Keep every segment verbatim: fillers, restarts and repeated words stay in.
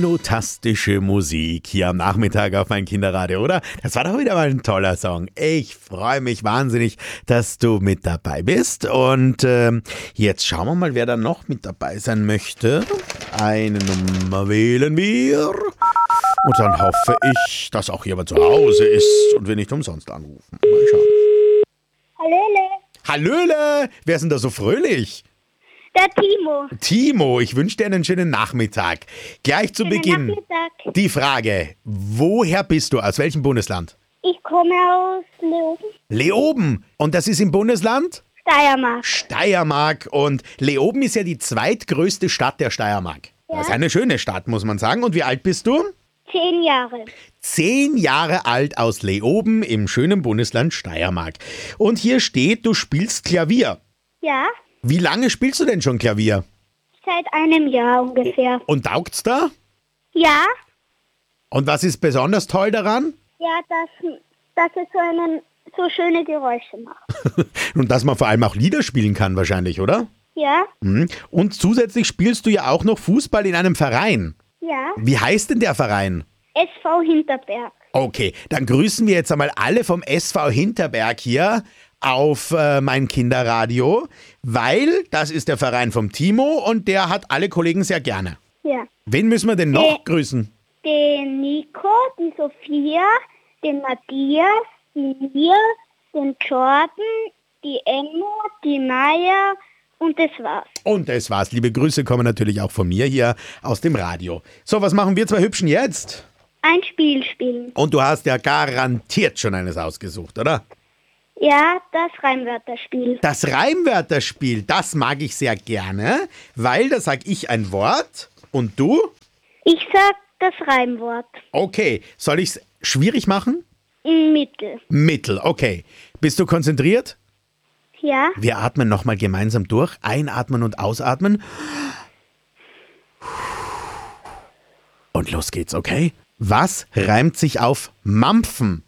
Kinotastische Musik hier am Nachmittag auf mein Kinderradio, oder? Das war doch wieder mal ein toller Song. Ich freue mich wahnsinnig, dass du mit dabei bist. Und ähm, jetzt schauen wir mal, wer da noch mit dabei sein möchte. Eine Nummer wählen wir. Und dann hoffe ich, dass auch jemand zu Hause ist und wir nicht umsonst anrufen. Mal schauen. Hallöle. Hallöle! Wer ist denn da so fröhlich? Der Timo. Timo, ich wünsche dir einen schönen Nachmittag. Gleich zu Schönen Beginn Nachmittag. die Frage, woher bist du? Aus welchem Bundesland? Ich komme aus Leoben. Leoben. Und das ist im Bundesland? Steiermark. Steiermark. Und Leoben ist ja die zweitgrößte Stadt der Steiermark. Ja. Das ist eine schöne Stadt, muss man sagen. Und wie alt bist du? Zehn Jahre. Zehn Jahre alt aus Leoben im schönen Bundesland Steiermark. Und hier steht, du spielst Klavier. Ja, Wie lange spielst du denn schon Klavier? seit einem Jahr ungefähr. Und taugt's da? Ja, Und was ist besonders toll daran? ja, dass, dass es so, einen, so schöne Geräusche macht. Und dass man vor allem auch Lieder spielen kann wahrscheinlich, oder? Ja, Mhm. Und zusätzlich spielst du ja auch noch Fußball in einem Verein. ja. Wie heißt denn der Verein? S V Hinterberg. Okay, dann grüßen wir jetzt einmal alle vom S V Hinterberg hier auf äh, mein Kinderradio, weil das ist der Verein vom Timo und der hat alle Kollegen sehr gerne. Ja. Wen müssen wir denn noch Äh. grüßen? Den Nico, die Sophia, den Matthias, die Mia, den Jordan, die Emma, die Maya und das war's. Und das war's. Liebe Grüße kommen natürlich auch von mir hier aus dem Radio. So, was machen wir zwei Hübschen jetzt? Ein Spiel spielen. Und du hast ja garantiert schon eines ausgesucht, oder? Ja, das Reimwörterspiel. Das Reimwörterspiel, das mag ich sehr gerne, weil da sag ich ein Wort und du? Ich sag das Reimwort. Okay, soll ich's schwierig machen? Im Mittel. Mittel, okay. Bist du konzentriert? Ja, Wir atmen nochmal gemeinsam durch. Einatmen und ausatmen. Und los geht's, okay? Was reimt sich auf Mampfen?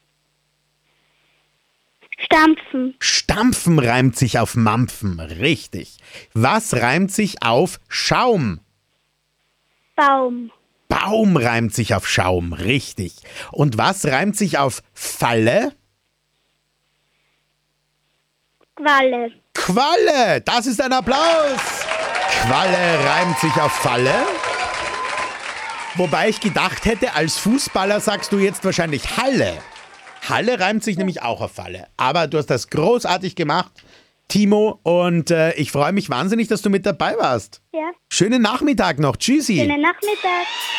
Stampfen. Stampfen reimt sich auf Mampfen, richtig. Was reimt sich auf Schaum? Baum. Baum reimt sich auf Schaum, richtig. Und was reimt sich auf Falle? Qualle. Qualle, das ist ein Applaus. Qualle reimt sich auf Falle. Wobei ich gedacht hätte, als Fußballer sagst du jetzt wahrscheinlich Halle. Halle reimt sich nämlich auch auf Falle. Aber du hast das großartig gemacht, Timo. Und äh, ich freue mich wahnsinnig, dass du mit dabei warst. Ja. Schönen Nachmittag noch. Tschüssi. Schönen Nachmittag.